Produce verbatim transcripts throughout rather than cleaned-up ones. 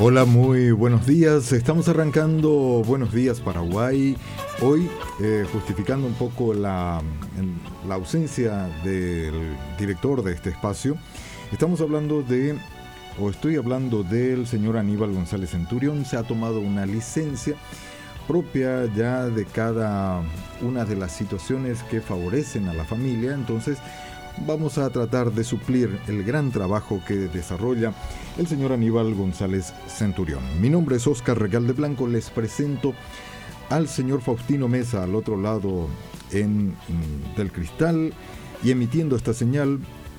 Hola, muy buenos días. Estamos arrancando Buenos Días Paraguay. Hoy, eh, justificando un poco la, la ausencia del director de este espacio, estamos hablando de, o estoy hablando del señor Aníbal González Centurión. Se ha tomado una licencia propia ya de cada una de las situaciones que favorecen a la familia. Entonces, vamos a tratar de suplir el gran trabajo que desarrolla el señor Aníbal González Centurión. Mi nombre es Oscar Recalde Blanco. Les presento al señor Faustino Mesa al otro lado en, del cristal y emitiendo esta señal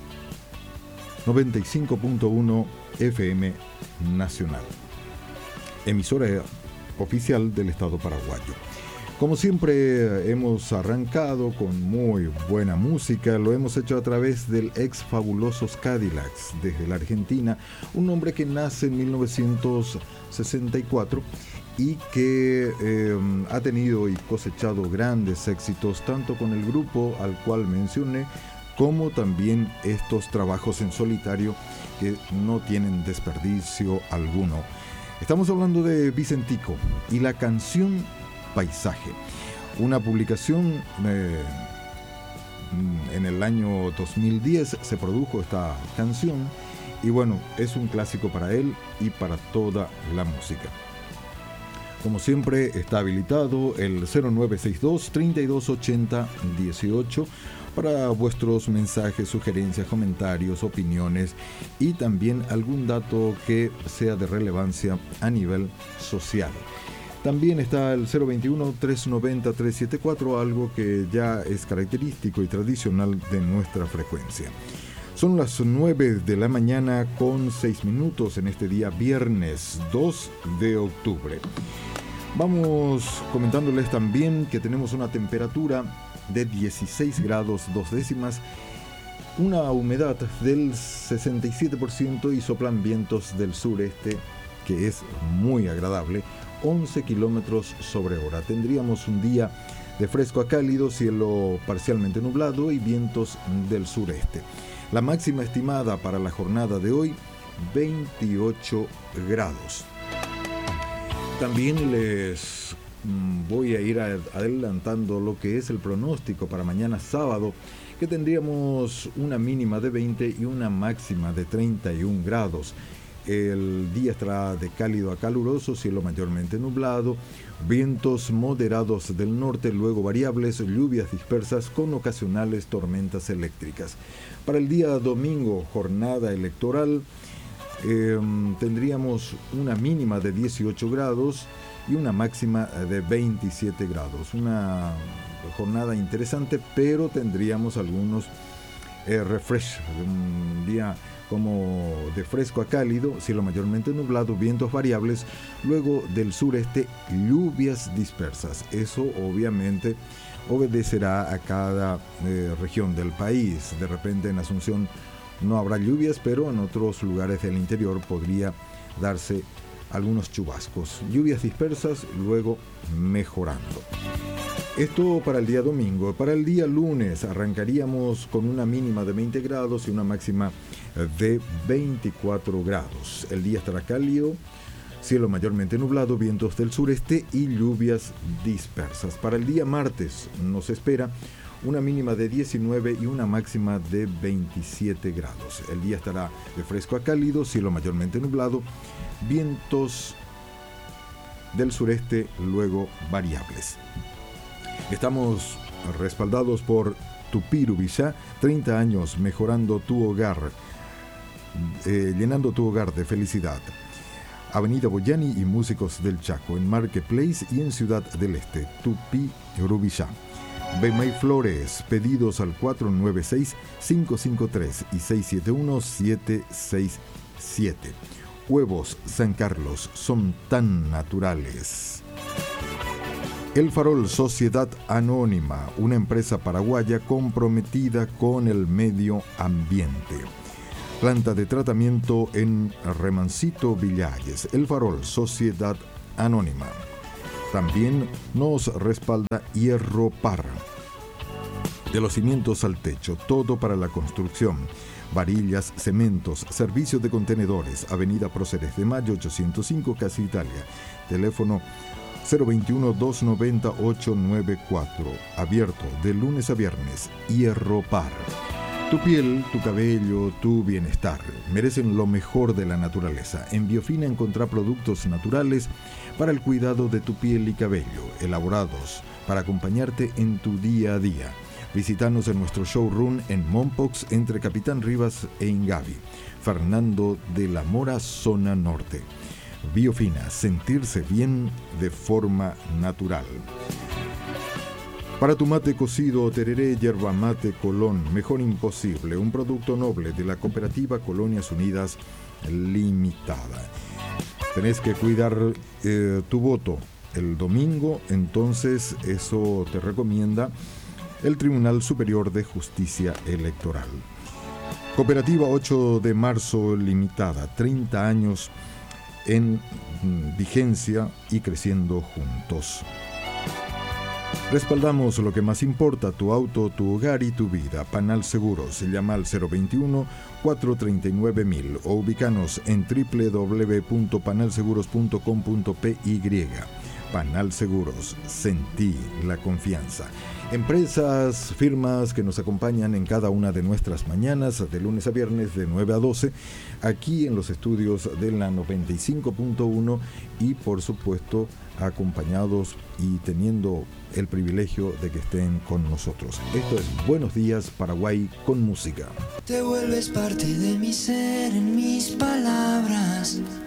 noventa y cinco punto uno F M Nacional, emisora oficial del Estado paraguayo. Como siempre, hemos arrancado con muy buena música. Lo hemos hecho a través del ex Fabulosos Cadillacs desde la Argentina, un hombre que nace en mil novecientos sesenta y cuatro y que eh, ha tenido y cosechado grandes éxitos tanto con el grupo al cual mencioné como también estos trabajos en solitario que no tienen desperdicio alguno. Estamos hablando de Vicentico y la canción Paisaje, una publicación eh, en el año dos mil diez se produjo esta canción y bueno, es un clásico para él y para toda la música. Como siempre, está habilitado el cero nueve seis dos, treinta y dos ochenta, dieciocho para vuestros mensajes, sugerencias, comentarios, opiniones y también algún dato que sea de relevancia a nivel social. También está el cero veintiuno, trescientos noventa, trescientos setenta y cuatro, algo que ya es característico y tradicional de nuestra frecuencia. Son las nueve de la mañana con seis minutos en este día viernes dos de octubre. Vamos comentándoles también que tenemos una temperatura de dieciséis grados dos décimas, una humedad del sesenta y siete por ciento y soplan vientos del sureste, que es muy agradable, once kilómetros sobre hora. Tendríamos un día de fresco a cálido, cielo parcialmente nublado y vientos del sureste. La máxima estimada para la jornada de hoy, veintiocho grados. También les voy a ir adelantando lo que es el pronóstico para mañana sábado, que tendríamos una mínima de veinte y una máxima de treinta y un grados. El día estará de cálido a caluroso, cielo mayormente nublado, vientos moderados del norte, luego variables, lluvias dispersas con ocasionales tormentas eléctricas. Para el día domingo, jornada electoral, eh, tendríamos una mínima de dieciocho grados y una máxima de veintisiete grados. Una jornada interesante, pero tendríamos algunos eh, refresh, un día como de fresco a cálido, cielo mayormente nublado, vientos variables, luego del sureste, lluvias dispersas. Eso obviamente obedecerá a cada eh, región del país. De repente en Asunción no habrá lluvias, pero en otros lugares del interior podría darse algunos chubascos. Lluvias dispersas, luego mejorando. Esto para el día domingo. Para el día lunes arrancaríamos con una mínima de veinte grados y una máxima de veinticuatro grados. El día estará cálido, cielo mayormente nublado, vientos del sureste y lluvias dispersas. Para el día martes nos espera una mínima de diecinueve y una máxima de veintisiete grados. El día estará de fresco a cálido, cielo mayormente nublado, vientos del sureste, luego variables. Estamos respaldados por Tupirubillá, treinta años mejorando tu hogar, eh, llenando tu hogar de felicidad. Avenida Boyani y Músicos del Chaco, en Marketplace y en Ciudad del Este. Tupirubillá. Bemay Flores, pedidos al cuatro nueve seis, cinco cinco tres y seis siete uno, siete seis siete. Huevos San Carlos son tan naturales. El Farol Sociedad Anónima, una empresa paraguaya comprometida con el medio ambiente. Planta de tratamiento en Remancito Villalles. El Farol Sociedad Anónima. También nos respalda Hierro Parra. De los cimientos al techo, todo para la construcción. varillas, cementos, servicios de contenedores, Avenida Próceres de Mayo ochocientos cinco, Casa Italia. Teléfono cero veintiuno, doscientos noventa, ochocientos noventa y cuatro. Abierto de lunes a viernes. Hierro Par. Tu piel, tu cabello, tu bienestar merecen lo mejor de la naturaleza. En Biofina encontrá productos naturales para el cuidado de tu piel y cabello, elaborados para acompañarte en tu día a día. Visítanos en nuestro showroom en Mompox, entre Capitán Rivas e Ingavi. Fernando de la Mora, zona norte. Biofina, sentirse bien de forma natural. Para tu mate cocido o tereré, yerba mate Colón, mejor imposible, un producto noble de la cooperativa Colonias Unidas Limitada. Tenés que cuidar eh, tu voto el domingo, entonces eso te recomienda el Tribunal Superior de Justicia Electoral. Cooperativa ocho de marzo Limitada, treinta años en mm, vigencia y creciendo juntos. Respaldamos lo que más importa, tu auto, tu hogar y tu vida. Panal Seguros, llama al cero veintiuno, cuatrocientos treinta y nueve mil o ubicanos en doble u doble u doble u punto panal seguros punto com punto p y. Panal Seguros, sentí la confianza. Empresas, firmas que nos acompañan en cada una de nuestras mañanas, de lunes a viernes, de nueve a doce, aquí en los estudios de la noventa y cinco punto uno y, por supuesto, acompañados y teniendo el privilegio de que estén con nosotros. Esto es Buenos Días Paraguay con música. Te vuelves parte de mi ser en mis palabras.